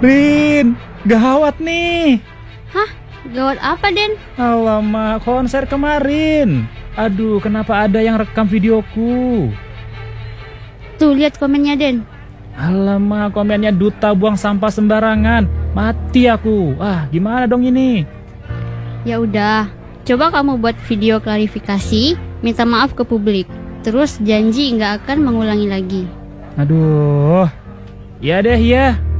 Rin, gawat nih. Hah? Gawat apa, Den? Alamak, konser kemarin. Aduh, kenapa ada yang rekam videoku? Tuh, lihat komennya, Den. Alamak, komennya duta buang sampah sembarangan. Mati aku. Gimana dong ini? Ya udah, coba kamu buat video klarifikasi, minta maaf ke publik. Terus janji nggak akan mengulangi lagi. Aduh. Ya deh, ya.